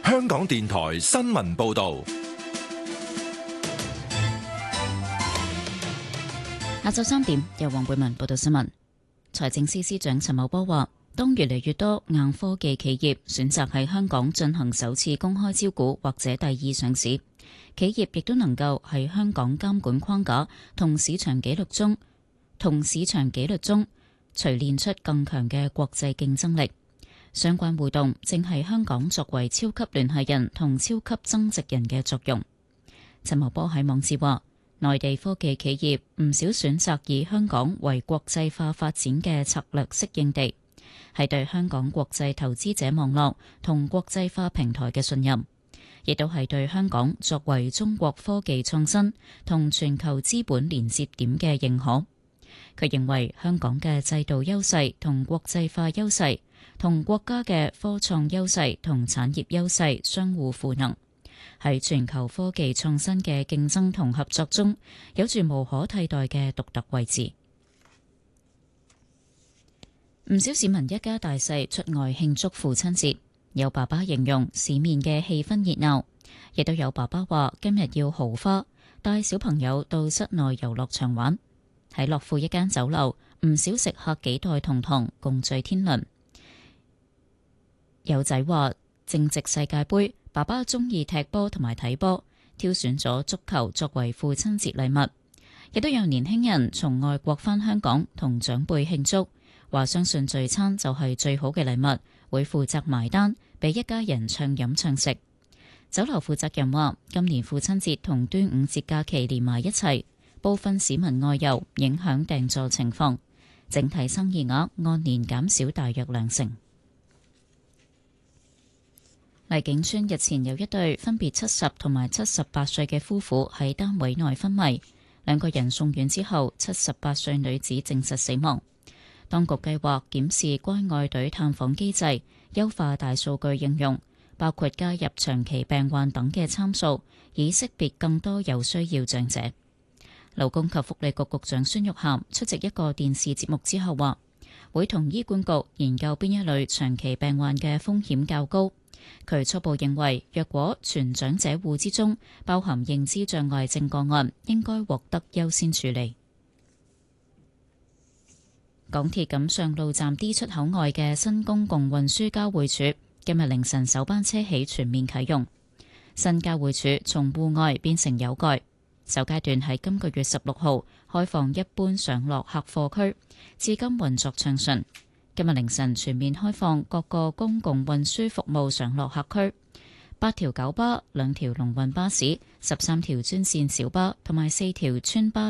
香港電台新聞報道。 下晝3點，由黃貝文報道新聞。財政司司長陳茂波話，當越嚟越多硬科技企業選擇喺香港進行首次公開招股或者第二上市，企業亦都能夠喺香港監管框架同市場紀律中錘煉出更強嘅國際競爭力。相關互動正係香港作為超級聯繫人同超級增值人嘅作用。陳茂波喺網誌話，內地科技企業唔少選擇以香港為國際化發展嘅策略適應地，係對香港國際投資者網絡同國際化平台嘅信任，亦都係對香港作為中國科技創新同全球資本連接點嘅認可。佢認為香港嘅制度優勢同國際化優勢，同國家嘅科創優勢同產業優勢相互賦能，喺全球科技創新嘅競爭同合作中，有住無可替代嘅獨特位置。唔少市民一家大細出外慶祝父親節，有爸爸形容市面嘅氣氛熱鬧，亦都有爸爸話今日要豪花，帶小朋友到室內遊樂場玩。喺樂富一間酒樓，唔少食客幾代同堂共聚天倫。有仔話正值世界盃，爸爸中意踢波同埋睇波，挑選咗足球作為父親節禮物。亦都有年輕人從外國返香港同長輩慶祝，話相信聚餐就係最好嘅禮物，會負責埋單，俾一家人暢飲暢食。酒樓負責人話，今年父親節同端午節假期連埋一齊，部分市民外遊，影響訂座情況，整體生意額按年減少大約2成。荔景邨日前有一對分別70同埋78歲嘅夫婦喺單位內昏迷，2個人送院之後，78歲女子證實死亡。當局計劃檢視關愛隊探訪機制，優化大數據應用，包括加入長期病患等嘅參數，以識別更多有需要長者。勞工及福利局局長孫玉菡出席一個電視節目之後話，會同醫管局研究邊一類長期病患嘅風險較高。佢初步認為，若果全長者戶之中包含認知障礙症個案，應該獲得優先處理。港鐵錦上路站 D 出口外嘅新公共運輸交匯處，今日凌晨首班車起全面啟用。新交匯處從戶外變成有蓋，首階段喺今個月16號開放一般上落客貨區，至今運作暢順。今日凌晨全面開放各個公共運輸服務上落客區，8條九巴、2條龍運巴士、13條專線小巴同埋4條村巴。